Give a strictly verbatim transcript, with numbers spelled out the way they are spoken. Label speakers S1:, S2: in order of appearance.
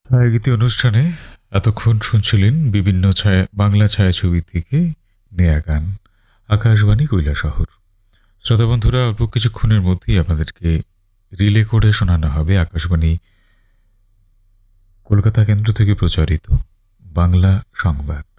S1: ছায়াগীতি অনুষ্ঠানে এতক্ষণ শুনছিলেন বিভিন্ন ছায়া বাংলা ছায়াছবি থেকে নেয়া গান। আকাশবাণী কৈলাসহর। শ্রোতা বন্ধুরা, অল্প কিছুক্ষণের মধ্যেই আপনাদেরকে রিলে করে শোনানো হবে আকাশবাণী কলকাতা কেন্দ্র থেকে প্রচারিত বাংলা সংবাদ।